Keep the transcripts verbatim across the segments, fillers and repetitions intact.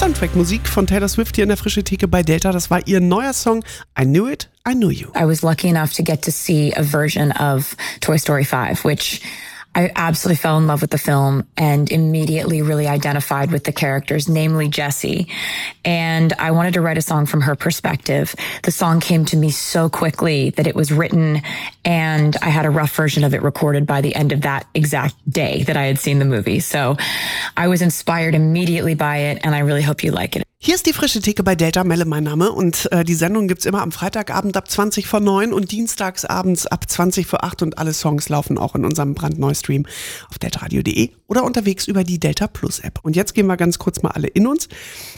Soundtrack-Musik von Taylor Swift hier in der Frische Theke bei Delta. Das war ihr neuer Song I Knew It, I Knew You. I was lucky enough to get to see a version of Toy Story five, which I absolutely fell in love with the film and immediately really identified with the characters, namely Jessie. And I wanted to write a song from her perspective. The song came to me so quickly that it was written, and I had a rough version of it recorded by the end of that exact day that I had seen the movie. So I was inspired immediately by it, and I really hope you like it. Hier ist die Frische Theke bei Delta, Melle mein Name, und äh, die Sendung gibt's immer am Freitagabend ab zwanzig vor neun und dienstags abends ab zwanzig vor acht und alle Songs laufen auch in unserem brandneuen Stream auf deltaradio punkt de oder unterwegs über die Delta Plus App. Und jetzt gehen wir ganz kurz mal alle in uns.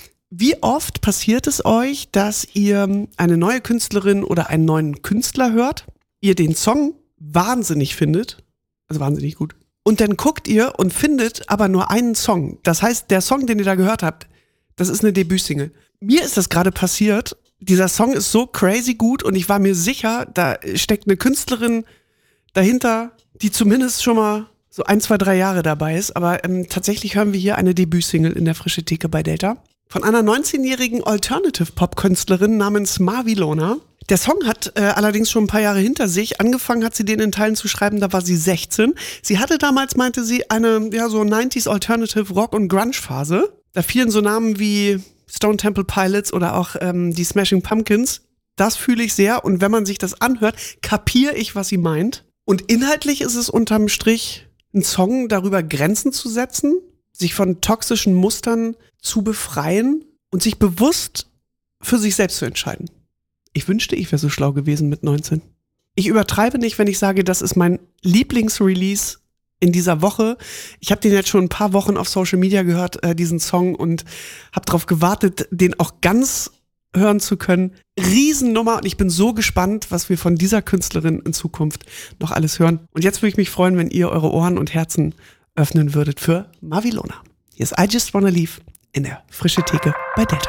Wie oft passiert es euch, dass ihr eine neue Künstlerin oder einen neuen Künstler hört, ihr den Song wahnsinnig findet, also wahnsinnig gut, und dann guckt ihr und findet aber nur einen Song. Das heißt, der Song, den ihr da gehört habt, das ist eine Debütsingle. Mir ist das gerade passiert. Dieser Song ist so crazy gut und ich war mir sicher, da steckt eine Künstlerin dahinter, die zumindest schon mal so ein, zwei, drei Jahre dabei ist. Aber ähm, tatsächlich hören wir hier eine Debütsingle in der Frische Theke bei Delta von einer neunzehnjährigen Alternative-Pop-Künstlerin namens Marvilona. Der Song hat äh, allerdings schon ein paar Jahre hinter sich. Angefangen hat sie den in Teilen zu schreiben, da war sie sechzehn. Sie hatte damals, meinte sie, eine ja so neunziger Alternative Rock- und Grunge-Phase. Da fielen so Namen wie Stone Temple Pilots oder auch ähm, die Smashing Pumpkins. Das fühle ich sehr. Und wenn man sich das anhört, kapiere ich, was sie meint. Und inhaltlich ist es unterm Strich ein Song darüber, Grenzen zu setzen, sich von toxischen Mustern zu befreien und sich bewusst für sich selbst zu entscheiden. Ich wünschte, ich wäre so schlau gewesen mit neunzehn. Ich übertreibe nicht, wenn ich sage, das ist mein Lieblingsrelease in dieser Woche. Ich habe den jetzt schon ein paar Wochen auf Social Media gehört, äh, diesen Song, und habe darauf gewartet, den auch ganz hören zu können. Riesennummer, und ich bin so gespannt, was wir von dieser Künstlerin in Zukunft noch alles hören. Und jetzt würde ich mich freuen, wenn ihr eure Ohren und Herzen öffnen würdet für Marvilona. Hier ist I Just Wanna Leave in der Frische Theke bei Delta.